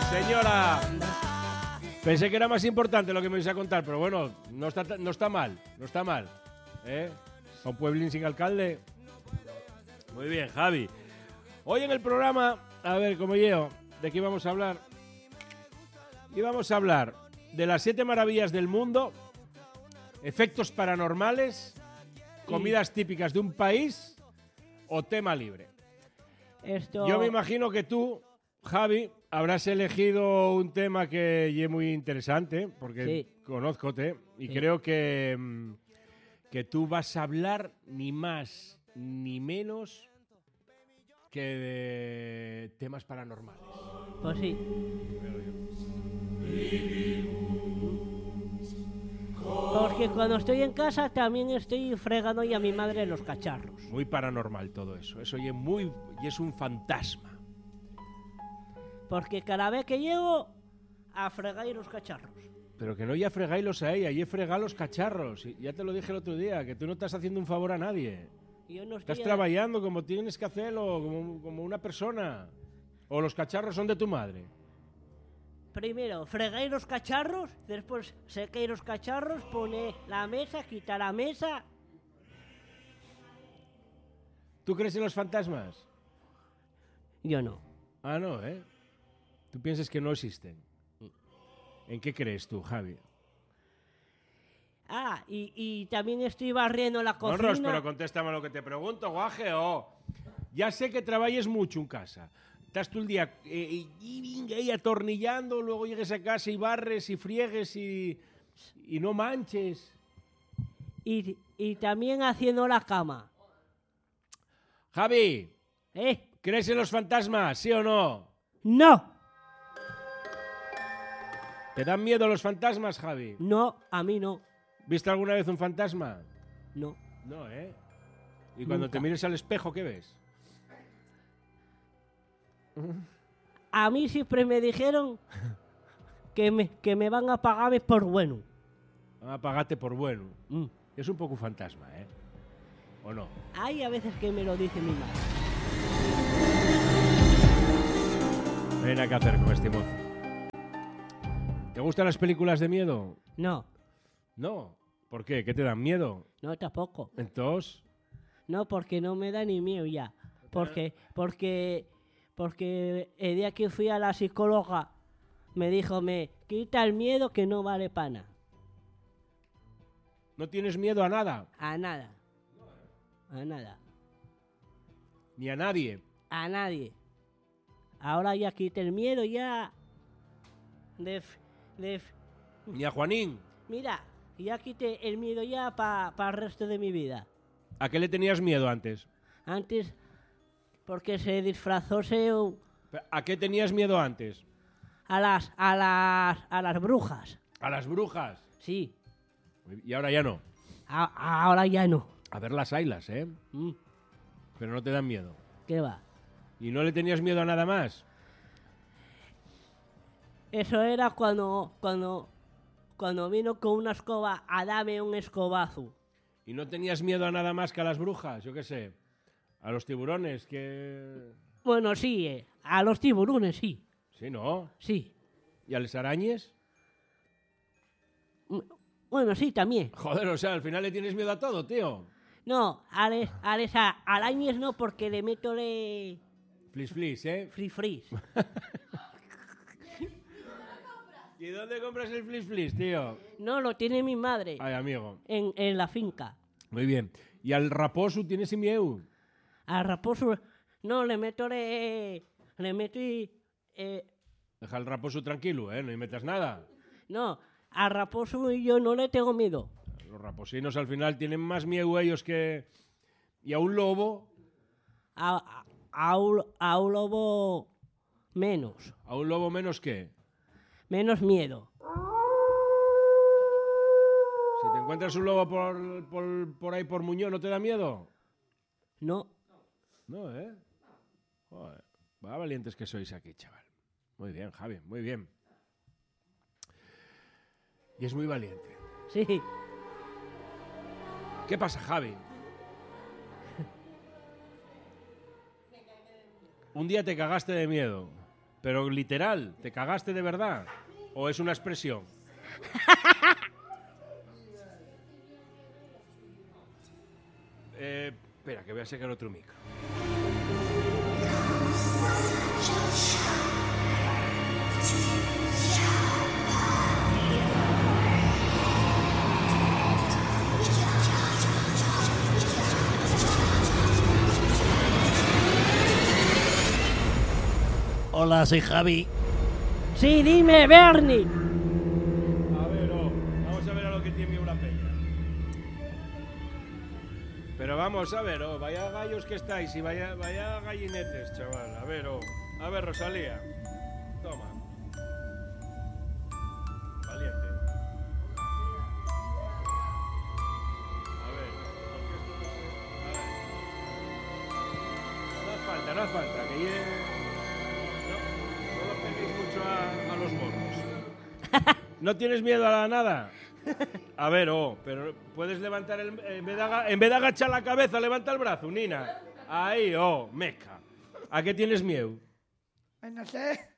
Señora, pensé que era más importante lo que me ibas a contar, pero bueno, no está mal, no está mal. A un pueblín sin alcalde. Muy bien, Javi. Hoy en el programa, a ver, como yo, ¿de qué íbamos a hablar? Íbamos a hablar de las 7 maravillas del mundo, efectos paranormales, comidas típicas de un país o tema libre. Yo me imagino que tú, Javi, habrás elegido un tema que es muy interesante, porque conózcote, y creo que tú vas a hablar ni más ni menos que de temas paranormales. Pues sí. Porque cuando estoy en casa también estoy fregando y a mi madre los cacharros. Muy paranormal todo eso. Eso y es un fantasma. Porque cada vez que llego a fregar los cacharros. Pero que no ya fregáislos a ella, ya fregar los cacharros. Ya te lo dije el otro día, que tú no estás haciendo un favor a nadie. Yo no estás trabajando como tienes que hacerlo, como una persona. O los cacharros son de tu madre. Primero, fregáis los cacharros, después secáis los cacharros, pone la mesa, quita la mesa. ¿Tú crees en los fantasmas? Yo no. Ah, no, ¿eh? ¿Tú piensas que no existen? ¿En qué crees tú, Javi? Ah, y también estoy barriendo la cocina. No, Ros, pero contéstame lo que te pregunto, guaje. Ya sé que trabajes mucho en casa. Estás todo el día y atornillando, luego llegues a casa y barres y friegues y no manches. Y también haciendo la cama. Javi, ¿crees en los fantasmas, sí o no? ¡No! ¿Te dan miedo los fantasmas, Javi? No, a mí no. ¿Viste alguna vez un fantasma? No. No, ¿eh? ¿Y cuando te mires al espejo, qué ves? A mí siempre me dijeron que me van a pagar por bueno. Van a pagarte por bueno. Es un poco un fantasma, ¿eh? ¿O no? Hay a veces que me lo dice mi madre. No hay nada que hacer con este mozo. ¿Te gustan las películas de miedo? No. No. ¿Por qué? ¿Qué te dan miedo? No, tampoco. ¿Entonces? No, porque no me da ni miedo ya. Porque el día que fui a la psicóloga me dijo, me quita el miedo que no vale pana. ¿No tienes miedo a nada? A nada. A nada. ¿Ni a nadie? A nadie. Ahora ya quité el miedo ya. ¿Ni a Juanín? Mira, ya quité el miedo ya para el resto de mi vida. ¿A qué le tenías miedo antes? Antes, porque se disfrazó ¿A qué tenías miedo antes? A las brujas. ¿A las brujas? Sí. Y ahora ya no. Ahora ya no. A ver las ailas, ¿eh? Pero no te dan miedo. ¿Qué va? ¿Y no le tenías miedo a nada más? Eso era cuando vino con una escoba a darme un escobazo. ¿Y no tenías miedo a nada más que a las brujas? Yo qué sé. A los tiburones, que... Bueno, sí, a los tiburones, sí. ¿Sí, no? Sí. ¿Y a las arañas? Bueno, sí, también. Joder, o sea, al final le tienes miedo a todo, tío. No, a las arañas no, porque le meto Flis, ¿eh? Flis. ¿Y dónde compras el flis, tío? No, lo tiene mi madre. Ay, amigo. En la finca. Muy bien. ¿Y al raposo tienes miedo? Al raposo, no, le meto y... Deja al raposo tranquilo, ¿eh? No le metas nada. No, al raposo yo no le tengo miedo. Los raposinos al final tienen más miedo ellos que... ¿Y a un lobo? A un lobo menos. ¿A un lobo menos qué? Menos miedo. Si te encuentras un lobo por ahí por Muñoz, ¿no te da miedo? No. No, ¿eh? Joder, va valientes que sois aquí, chaval. Muy bien, Javi, muy bien. Y es muy valiente. Sí. ¿Qué pasa, Javi? Un día te cagaste de miedo. Pero literal, ¿te cagaste de verdad? ¿O es una expresión? Espera, que voy a sacar otro micro. Hola, soy Javi. Sí, dime, Bernie. A ver, vamos a ver a lo que tiene una peña. Pero vamos a ver, vaya gallos que estáis y vaya gallinetes, chaval. A ver, Rosalía. Toma. Valiente. A ver, porque esto no hace falta, que no lo peguéis mucho a los morros. ¿No tienes miedo a la nada? A ver, pero puedes levantar en vez de agachar la cabeza, levanta el brazo, Nina. Ahí, meca. ¿A qué tienes miedo? Pues no sé.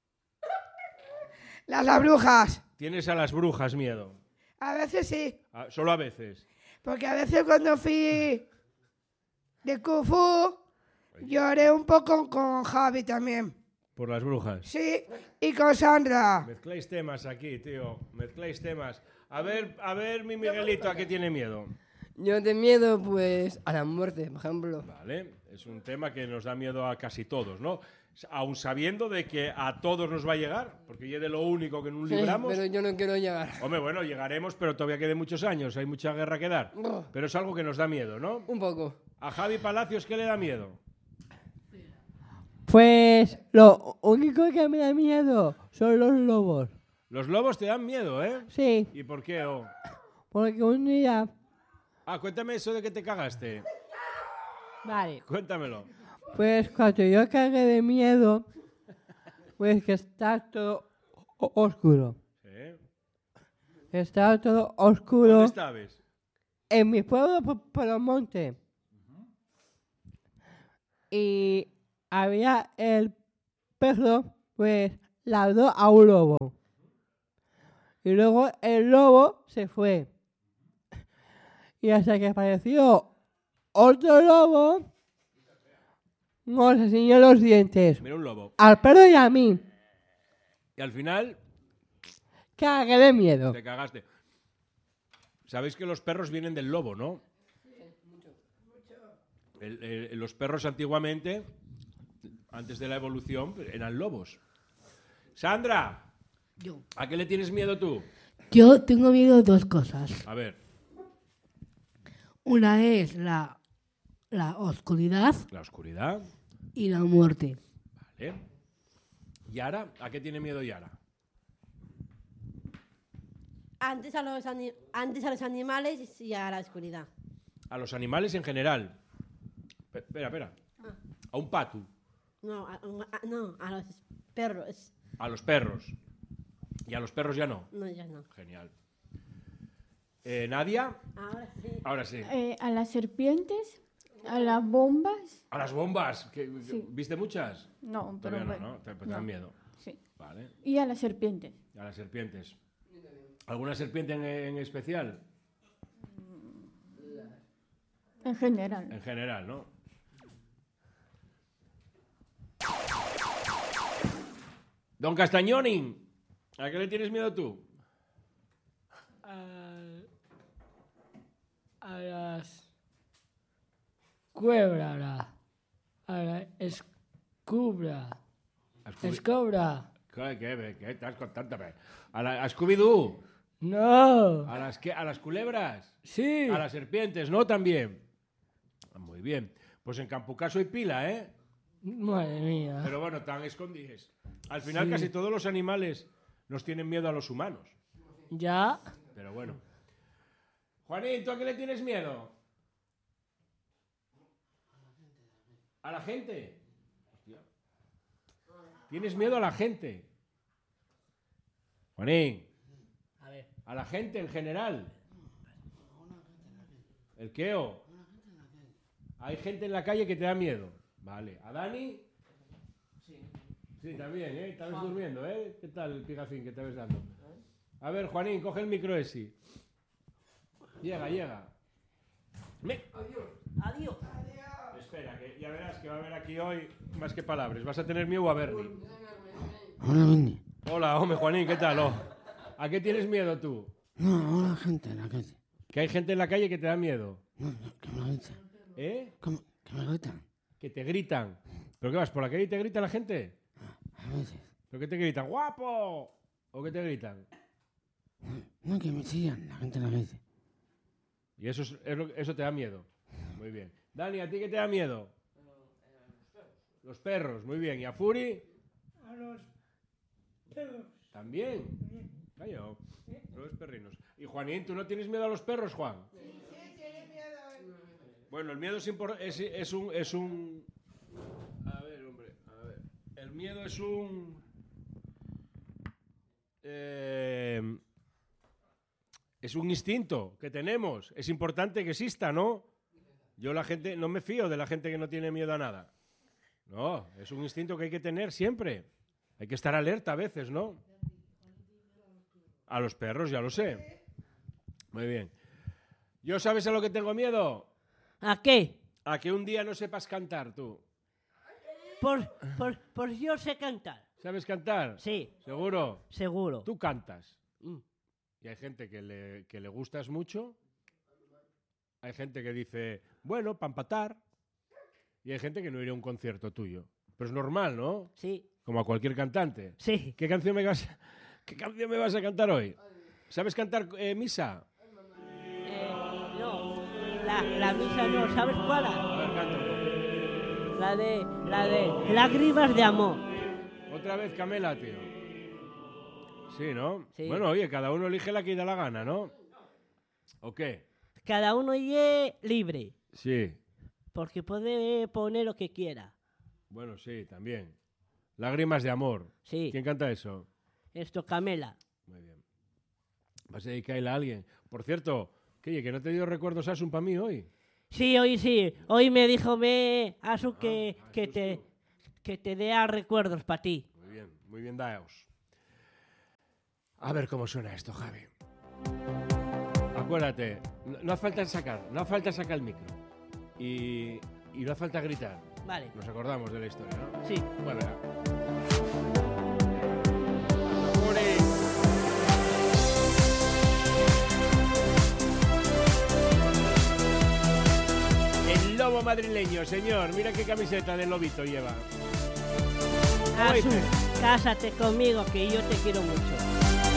Las brujas. ¿Tienes a las brujas miedo? A veces sí. Solo a veces. Porque a veces cuando fui de Kung Fu, lloré un poco con Javi también. ¿Por las brujas? Sí, y con Sandra. Mezcláis temas aquí, tío. Mezcláis temas. A ver, mi Miguelito, ¿a qué tiene miedo? Yo de miedo, pues, a la muerte, por ejemplo. Vale, es un tema que nos da miedo a casi todos, ¿no? Aún sabiendo de que a todos nos va a llegar, porque ya de lo único que nos libramos... Pero yo no quiero llegar. Hombre, bueno, llegaremos, pero todavía quedan muchos años, hay mucha guerra que dar. Pero es algo que nos da miedo, ¿no? Un poco. A Javi Palacios, ¿qué le da miedo? Pues lo único que me da miedo son los lobos. Los lobos te dan miedo, ¿eh? Sí, ¿Y por qué? porque un día... Cuéntame eso de que te cagaste. Vale. Cuéntamelo. Pues cuando yo cagué de miedo, pues que está todo oscuro. ¿Sí? Está todo oscuro. ¿Dónde estabas? En mi pueblo, por el monte. Y había el perro, pues, ladró a un lobo. Y luego el lobo se fue. Y hasta que apareció otro lobo, nos enseñó los dientes. Mira, un lobo. Al perro y a mí. Y al final Cagué de miedo. te cagaste. Sabéis que los perros vienen del lobo, ¿no? Los perros antiguamente, antes de la evolución, eran lobos. Sandra, ¿a qué le tienes miedo tú? Yo tengo miedo de dos cosas. A ver, Una es la oscuridad la oscuridad, y la muerte. ¿vale? Yara, ¿a qué tiene miedo Yara? Antes a los animales y a la oscuridad. A los animales en general. Espera. A un pato. No, a los perros. A los perros. Y a los perros ya no. No, ya no. Genial. ¿Nadia? Ahora sí. Ahora sí. A las serpientes, a las bombas. A las bombas. Sí. ¿Viste muchas? No, pero Todavía bueno, no, Te dan miedo. Sí. Vale. Y a las serpientes. A las serpientes. ¿Alguna serpiente en especial? En general. En general, ¿no? Don Castañoni, ¿a qué le tienes miedo tú? A las cuebras, a la escubra, escobra. ¿Qué estás contando? ¿A Scooby-Doo? No. ¿A las culebras? Sí. A las serpientes, ¿no? También. Muy bien. Pues en Campucaso hay pila, ¿eh? Madre mía. Pero bueno, tan escondides. Al final Sí. casi todos los animales nos tienen miedo a los humanos. Ya. Pero bueno. Juanín, ¿tú a qué le tienes miedo? ¿A la gente? Hostia. ¿Tienes miedo a la gente? Juanín. A ver. ¿A la gente en general? ¿El qué? Hay gente en la calle que te da miedo. Vale. ¿A Dani? Sí. Sí, también, ¿eh? Estabas durmiendo, ¿eh? ¿Qué tal el pigafín que te ves dando? A ver, Juanín, coge el micro ese. Llega. Adiós. Espera, que ya verás que va a haber aquí hoy más que palabras. Vas a tener miedo a Bernie. Hola, Benny. Hola, hombre, Juanín, ¿qué tal? Oh, ¿a qué tienes miedo tú? No, hola, gente en la calle. Que hay gente en la calle que te da miedo. No, que me gritan. ¿Eh? ¿Cómo? Que me gritan. Que te gritan. ¿Pero qué vas, por la calle y te grita la gente? A veces. ¿Pero qué te gritan? ¡Guapo! ¿O qué te gritan? No, que me chillan la gente en la calle. Y eso te da miedo. Muy bien. Dani, ¿a ti qué te da miedo? Los perros, muy bien. ¿Y a Furi? A los perros. También. Callao. Los perrinos. Y Juanín, ¿tú no tienes miedo a los perros, Juan? Sí, tiene miedo. Bueno, el miedo es un... A ver, hombre, a ver. El miedo es un... Es un instinto que tenemos. Es importante que exista, ¿no? Yo no me fío de la gente que no tiene miedo a nada. No, es un instinto que hay que tener siempre. Hay que estar alerta a veces, ¿no? A los perros, ya lo sé. Muy bien. ¿Yo sabes a lo que tengo miedo? ¿A qué? A que un día no sepas cantar, tú. Pues yo sé cantar. ¿Sabes cantar? Sí. ¿Seguro? Seguro. Tú cantas. Y hay gente que le gustas mucho. Hay gente que dice, bueno, para empatar. Y hay gente que no iría a un concierto tuyo. Pero es normal, ¿no? Sí. Como a cualquier cantante. Sí. ¿Qué canción me vas a cantar hoy? ¿Sabes cantar misa? No. La misa no. ¿Sabes cuál? A ver, canta un poco. La de Lágrimas de Amor. Otra vez Camela, tío. Sí, ¿no? Sí. Bueno, oye, cada uno elige la que da la gana, ¿no? ¿O qué? Cada uno es libre. Sí. Porque puede poner lo que quiera. Bueno, sí, también. Lágrimas de Amor. Sí. ¿Quién canta eso? Esto, Camela. Muy bien. ¿Vas a dedicarle a alguien? Por cierto, que no te dio recuerdos Asun para mí hoy. Sí. Hoy me dijo Asu que te dé recuerdos para ti. Muy bien, daos. A ver cómo suena esto, Javi. Acuérdate, no hace falta sacar el micro. Y no hace falta gritar. Vale. Nos acordamos de la historia, ¿no? Sí. Bueno, venga. El lobo madrileño, señor. Mira qué camiseta de lobito lleva. Asu, cásate conmigo que yo te quiero mucho.